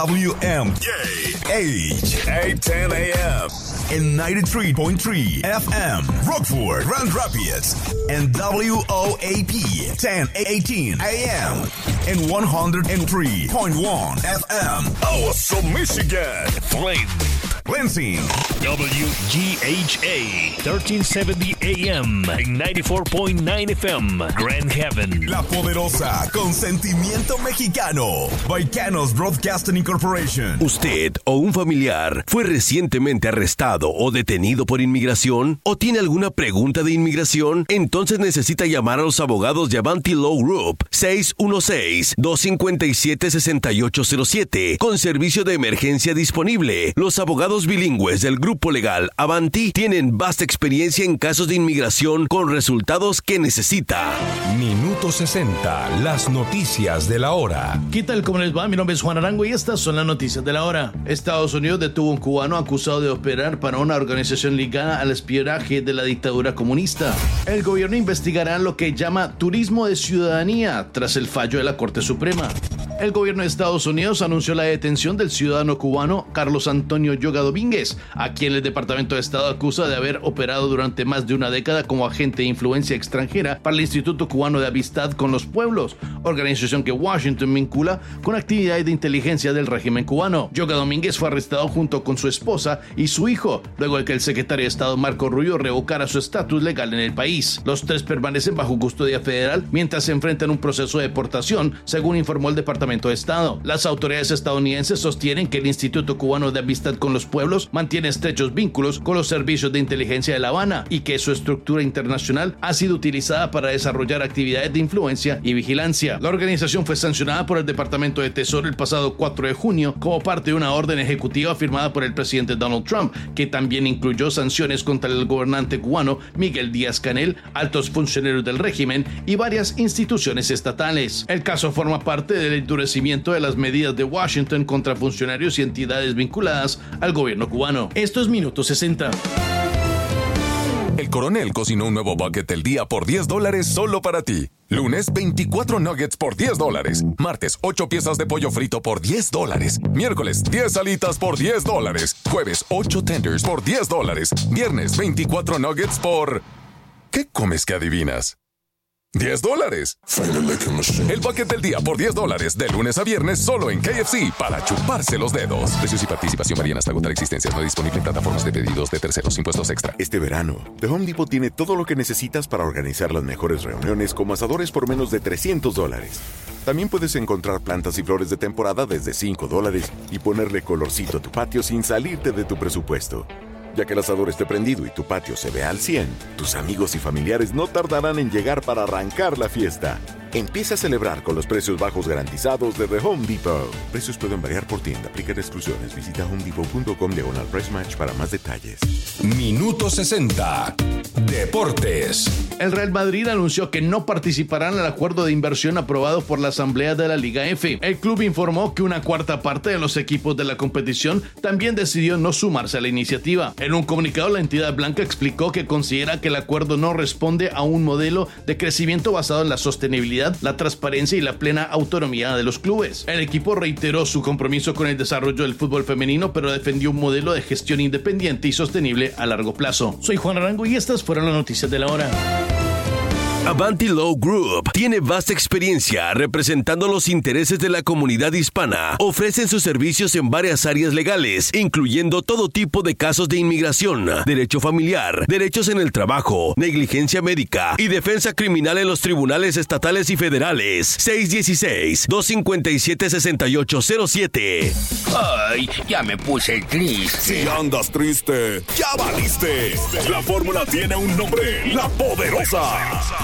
WMH, 810 AM, and 93.3 FM, Rockford, Grand Rapids, and WOAP, 1018 AM, and 103.1 FM, Owasso, Michigan, Flint, Lansing, WGHA, 1370 AM, and 94.9 FM, Grand Haven, La Poderosa, con sentimiento mexicano, Baicanos Broadcasting Incorporation. ¿Usted o un familiar fue recientemente arrestado o detenido por inmigración? ¿O tiene alguna pregunta de inmigración? Entonces necesita llamar a los abogados de Avanti Law Group, 616-257-6807, con servicio de emergencia disponible. Los abogados bilingües del grupo legal Avanti tienen vasta experiencia en casos de inmigración con resultados que necesita. Minuto 60, las noticias de la hora. ¿Qué tal? ¿Cómo les va? Mi nombre es Juan Arango y estas son las noticias de la hora. Estados Unidos detuvo a un cubano acusado de operar para una organización ligada al espionaje de la dictadura comunista. El gobierno investigará lo que llama turismo de ciudadanía tras el fallo de la Corte Suprema. El gobierno de Estados Unidos anunció la detención del ciudadano cubano Carlos Antonio Yoga Domínguez, a quien el Departamento de Estado acusa de haber operado durante más de una década como agente de influencia extranjera para el Instituto Cubano de Amistad con los Pueblos, organización que Washington vincula con actividades de inteligencia del régimen cubano. Yoga Domínguez fue arrestado junto con su esposa y su hijo, luego de que el secretario de Estado Marco Rubio revocara su estatus legal en el país. Los tres permanecen bajo custodia federal mientras se enfrentan un proceso de deportación, según informó el Departamento de Estado. Las autoridades estadounidenses sostienen que el Instituto Cubano de Amistad con los Pueblos mantiene estrechos vínculos con los servicios de inteligencia de La Habana y que su estructura internacional ha sido utilizada para desarrollar actividades de influencia y vigilancia. La organización fue sancionada por el Departamento de Tesoro el pasado 4 de junio como parte de una orden ejecutiva firmada por el presidente Donald Trump, que también incluyó sanciones contra el gobernante cubano Miguel Díaz-Canel, altos funcionarios del régimen y varias instituciones estatales. El caso forma parte del endurecimiento de las medidas de Washington contra funcionarios y entidades vinculadas al gobierno cubano. Esto es Minuto 60. El Coronel cocinó un nuevo bucket del día por $10 solo para ti. Lunes, 24 nuggets por $10. Martes, 8 piezas de pollo frito por $10. Miércoles, 10 alitas por $10. Jueves, 8 tenders por $10. Viernes, 24 nuggets por... ¿Qué comes que adivinas? $10. El bucket del día por $10 de lunes a viernes solo en KFC para chuparse los dedos. Precios y participación varían hasta agotar existencias. No disponible en plataformas de pedidos de terceros. Impuestos extra. Este verano, The Home Depot tiene todo lo que necesitas para organizar las mejores reuniones como asadores por menos de $300. También puedes encontrar plantas y flores de temporada desde $5 y ponerle colorcito a tu patio sin salirte de tu presupuesto. Ya que el asador esté prendido y tu patio se vea al 100, tus amigos y familiares no tardarán en llegar para arrancar la fiesta. Empieza a celebrar con los precios bajos garantizados de The Home Depot. Precios pueden variar por tienda. Aplica restricciones. Visita homedepot.com/price match para más detalles. Minuto 60. Deportes. El Real Madrid anunció que no participarán en el acuerdo de inversión aprobado por la Asamblea de la Liga F. El club informó que una cuarta parte de los equipos de la competición también decidió no sumarse a la iniciativa. En un comunicado, la entidad blanca explicó que considera que el acuerdo no responde a un modelo de crecimiento basado en la sostenibilidad, la transparencia y la plena autonomía de los clubes. El equipo reiteró su compromiso con el desarrollo del fútbol femenino, pero defendió un modelo de gestión independiente y sostenible a largo plazo. Soy Juan Arango y estas fueron las noticias de la hora. Avanti Law Group tiene vasta experiencia representando los intereses de la comunidad hispana. Ofrecen sus servicios en varias áreas legales, incluyendo todo tipo de casos de inmigración, derecho familiar, derechos en el trabajo, negligencia médica y defensa criminal en los tribunales estatales y federales. 616-257-6807. Ay, ya me puse triste. Si andas triste, ya valiste. La fórmula tiene un nombre: La Poderosa.